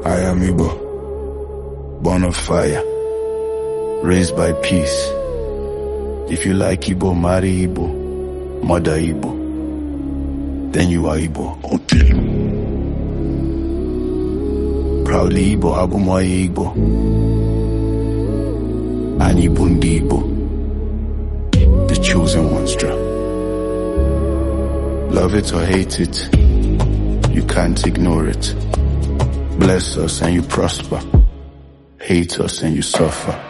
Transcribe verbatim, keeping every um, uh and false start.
I am Igbo, born of fire, raised by peace. If you like Igbo, marry Igbo, mother Igbo, then you are Igbo. Until proudly Igbo, Abumoye Igbo, and Igbo ndi Igbo, the chosen ones. Love it or hate it, you can't ignore it. Bless us and you prosper, hate us and you suffer.